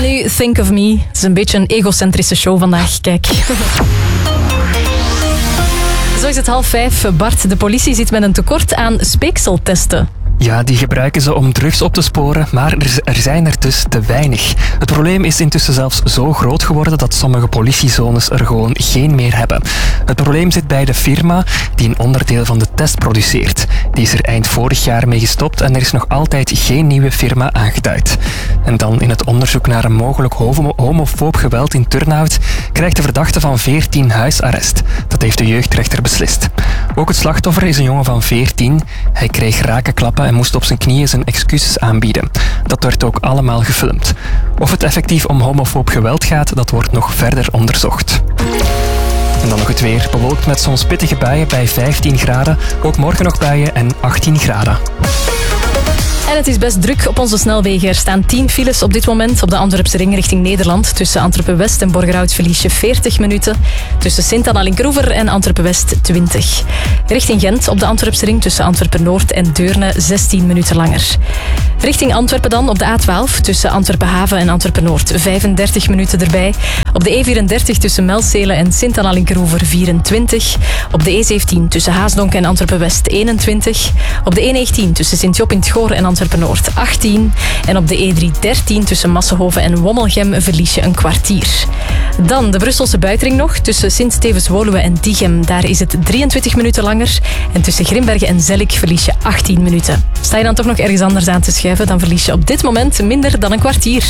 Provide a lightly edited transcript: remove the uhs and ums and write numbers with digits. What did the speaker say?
nu Think of Me. Het is een beetje een egocentrische show vandaag, kijk. Zo is het 4:30. Bart, de politie zit met een tekort aan speekseltesten. Ja, die gebruiken ze om drugs op te sporen, maar er zijn er dus te weinig. Het probleem is intussen zelfs zo groot geworden dat sommige politiezones er gewoon geen meer hebben. Het probleem zit bij de firma die een onderdeel van de test produceert. Die is er eind vorig jaar mee gestopt en er is nog altijd geen nieuwe firma aangeduid. En dan in het onderzoek naar een mogelijk homofoob geweld in Turnhout krijgt de verdachte van 14 huisarrest. Dat heeft de jeugdrechter beslist. Ook het slachtoffer is een jongen van 14. Hij kreeg rakenklappen en moest op zijn knieën zijn excuses aanbieden. Dat werd ook allemaal gefilmd. Of het effectief om homofoob geweld gaat, dat wordt nog verder onderzocht. En dan nog het weer. Bewolkt met soms pittige buien bij 15 graden. Ook morgen nog buien en 18 graden. En het is best druk op onze snelwegen. Er staan 10 files op dit moment op de Antwerpse ring richting Nederland. Tussen Antwerpen-West en Borgerhout verlies je 40 minuten. Tussen Sint-Anna-Linkroever en Antwerpen-West 20. Richting Gent op de Antwerpse ring tussen Antwerpen-Noord en Deurne 16 minuten langer. Richting Antwerpen dan op de A12 tussen Antwerpen-Haven en Antwerpen-Noord 35 minuten erbij. Op de E34 tussen Melzele en Sint-Anna-Linkroever 24. Op de E17 tussen Haasdonk en Antwerpen-West 21. Op de E19 tussen Sint-Job in het Goor en Antwerpen-Noord 18. En op de E313 tussen Massenhoven en Wommelgem verlies je een kwartier. Dan de Brusselse buitenring nog. Tussen Sint-Stevens-Woluwe en Diegem. Daar is het 23 minuten langer. En tussen Grimbergen en Zellik verlies je 18 minuten. Sta je dan toch nog ergens anders aan te schuiven, dan verlies je op dit moment minder dan een kwartier.